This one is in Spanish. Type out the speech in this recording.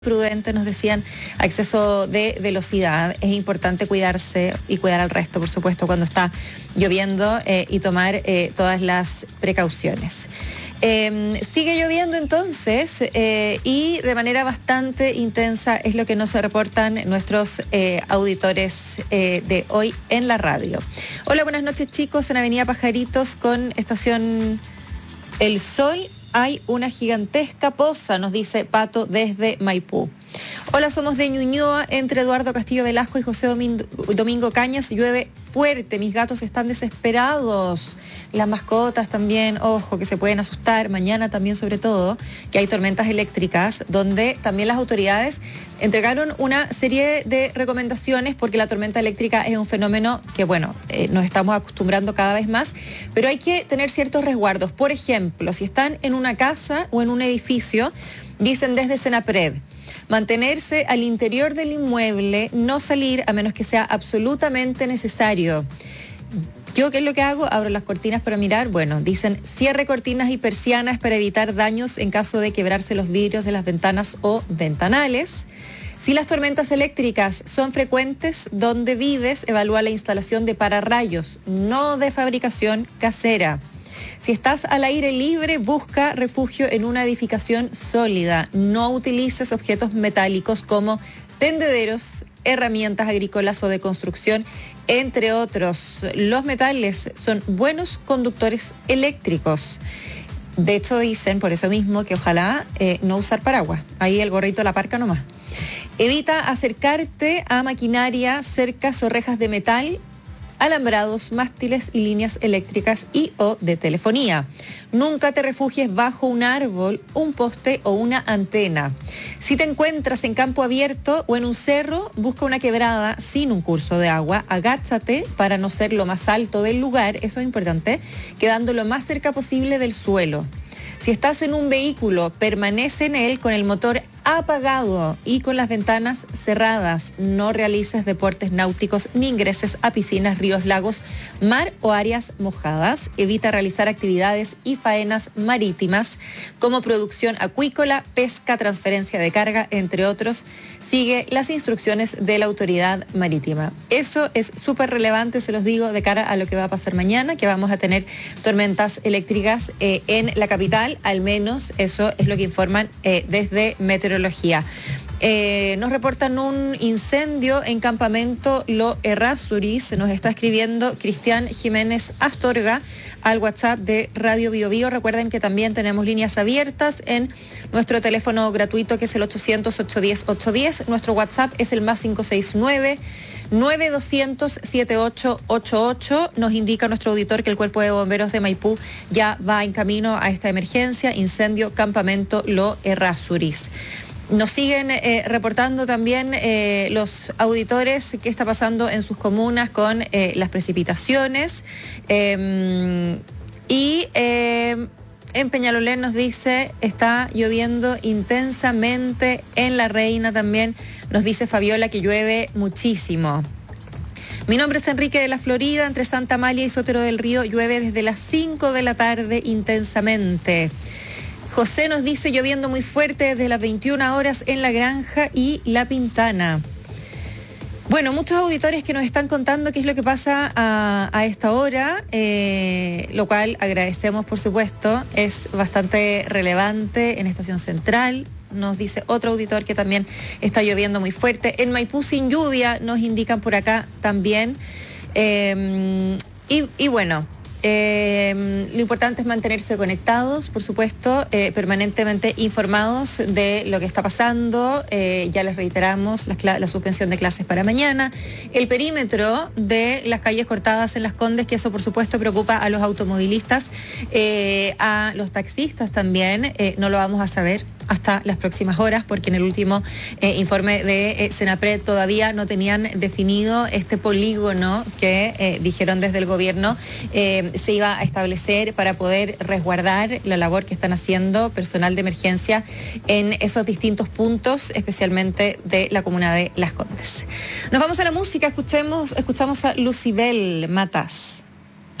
prudente, nos decían, a exceso de velocidad. Es importante cuidarse y cuidar al resto, por supuesto, cuando está lloviendo y tomar todas las precauciones. Sigue lloviendo entonces y de manera bastante intensa es lo que nos reportan nuestros auditores de hoy en la radio. Hola, buenas noches chicos, en Avenida Pajaritos con estación El Sol hay una gigantesca poza, nos dice Pato desde Maipú. Hola, somos de Ñuñoa, entre Eduardo Castillo Velasco y José Domingo Cañas. Llueve fuerte, mis gatos están desesperados. Las mascotas también, ojo, que se pueden asustar. Mañana también, sobre todo, que hay tormentas eléctricas, donde también las autoridades entregaron una serie de recomendaciones, porque la tormenta eléctrica es un fenómeno que, bueno, nos estamos acostumbrando cada vez más, pero hay que tener ciertos resguardos. Por ejemplo, si están en una casa o en un edificio, dicen desde Senapred, mantenerse al interior del inmueble, no salir a menos que sea absolutamente necesario. ¿Yo qué es lo que hago? Abro las cortinas para mirar. Bueno, dicen cierre cortinas y persianas para evitar daños en caso de quebrarse los vidrios de las ventanas o ventanales. Si las tormentas eléctricas son frecuentes donde vives, evalúa la instalación de pararrayos, no de fabricación casera. Si estás al aire libre, busca refugio en una edificación sólida. No utilices objetos metálicos como tendederos, herramientas agrícolas o de construcción, entre otros. Los metales son buenos conductores eléctricos. De hecho, dicen por eso mismo que ojalá no usar paraguas. Ahí el gorrito de la parca nomás. Evita acercarte a maquinaria, cercas o rejas de metal, alambrados, mástiles y líneas eléctricas y o de telefonía. Nunca te refugies bajo un árbol, un poste o una antena. Si te encuentras en campo abierto o en un cerro, busca una quebrada sin un curso de agua. Agáchate para no ser lo más alto del lugar, eso es importante, quedando lo más cerca posible del suelo. Si estás en un vehículo, permanece en él con el motor apagado y con las ventanas cerradas. No realices deportes náuticos ni ingreses a piscinas, ríos, lagos, mar o áreas mojadas. Evita realizar actividades y faenas marítimas como producción acuícola, pesca, transferencia de carga, entre otros. Sigue las instrucciones de la autoridad marítima. Eso es súper relevante, se los digo, de cara a lo que va a pasar mañana, que vamos a tener tormentas eléctricas en la capital. Al menos eso es lo que informan desde Meteorología. Nos reportan un incendio en Campamento Lo Errázuriz. Nos está escribiendo Cristian Jiménez Astorga al WhatsApp de Radio Bio Bio. Recuerden que también tenemos líneas abiertas en nuestro teléfono gratuito, que es el 800-810-810. Nuestro WhatsApp es el más 569-9200-7888. Nos indica nuestro auditor que el Cuerpo de Bomberos de Maipú ya va en camino a esta emergencia. Incendio Campamento Lo Errázuriz. Nos siguen reportando también los auditores qué está pasando en sus comunas con las precipitaciones. Y en Peñalolén nos dice, está lloviendo intensamente. En La Reina también nos dice Fabiola que llueve muchísimo. Mi nombre es Enrique de la Florida, entre Santa Amalia y Sotero del Río llueve desde las 5 de la tarde intensamente. José nos dice lloviendo muy fuerte desde las 21 horas en La Granja y La Pintana. Bueno, muchos auditores que nos están contando qué es lo que pasa a esta hora, lo cual agradecemos, por supuesto. Es bastante relevante en Estación Central. Nos dice otro auditor que también está lloviendo muy fuerte. En Maipú sin lluvia, nos indican por acá también. Y bueno, lo importante es mantenerse conectados, por supuesto, permanentemente informados de lo que está pasando. Ya les reiteramos la suspensión de clases para mañana, el perímetro de las calles cortadas en Las Condes, que eso por supuesto preocupa a los automovilistas, a los taxistas también. No lo vamos a saber hasta las próximas horas, porque en el último informe de Senapred todavía no tenían definido este polígono que dijeron desde el gobierno se iba a establecer para poder resguardar la labor que están haciendo personal de emergencia en esos distintos puntos, especialmente de la comuna de Las Condes. Nos vamos a la música, escuchamos a Lucibel Matas.